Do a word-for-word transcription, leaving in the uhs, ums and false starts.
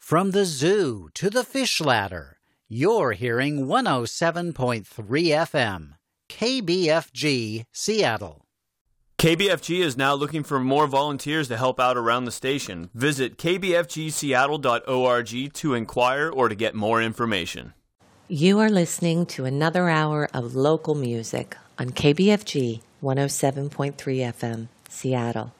From the zoo to the fish ladder, you're hearing one oh seven point three F M, K B F G, Seattle. K B F G is now looking for more volunteers to help out around the station. Visit k b f g seattle dot org to inquire or to get more information. You are listening to another hour of local music on K B F G one oh seven point three F M, Seattle.